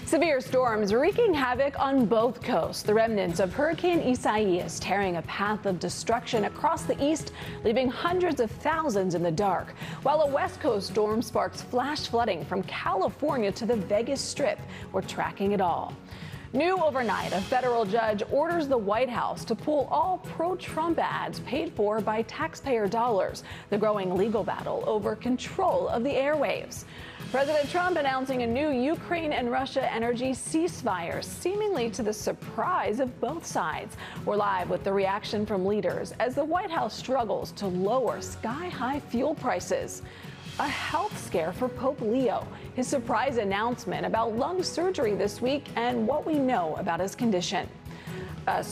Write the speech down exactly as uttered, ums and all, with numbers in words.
Severe storms wreaking havoc on both coasts. The remnants of Hurricane Isaias tearing a path of destruction across the east, leaving hundreds of thousands in the dark. While a West Coast storm sparks flash flooding from California to the Vegas Strip. We're tracking it all. New overnight, a federal judge orders the White House to pull all pro-Trump ads paid for by taxpayer dollars. The growing legal battle over control of the airwaves. President Trump announcing a new Ukraine and Russia energy ceasefire, seemingly to the surprise of both sides. We're live with the reaction from leaders as the White House struggles to lower sky-high fuel prices. A health scare for Pope Leo, his surprise announcement about lung surgery this week, and what we know about his condition. A